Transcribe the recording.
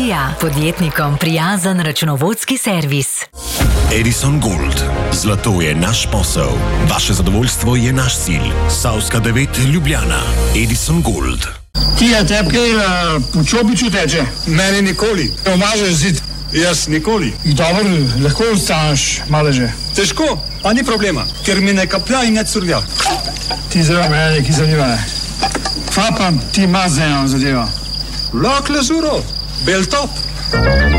Goldija, podjetnikom prijazen računovodski servis. Edison Gold. Zlato je naš posel. Vaše zadovoljstvo je naš cilj. Savska 9, Ljubljana. Edison Gold. Ti je tebi kaj po čopiču teče? Meni nikoli. Omažeš zid? Jaz nikoli. Dobro, lahko ostaneš maleže. Težko, a ni problema, ker mi ne kaplja in ne curlja. Ti zelo mene neki zanima. Fapam, ti imaš za eno zadevo. Lak lezuro, bel top.